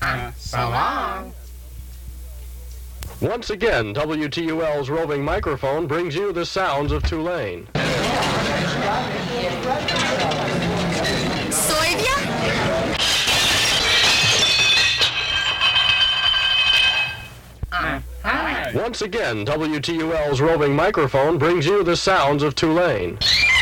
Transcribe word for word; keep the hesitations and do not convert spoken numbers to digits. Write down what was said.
Uh, so long. Once again, W T U L's roving microphone brings you the sounds of Tulane. Soyvia? Uh, hi. Once again, W T U L's roving microphone brings you the sounds of Tulane.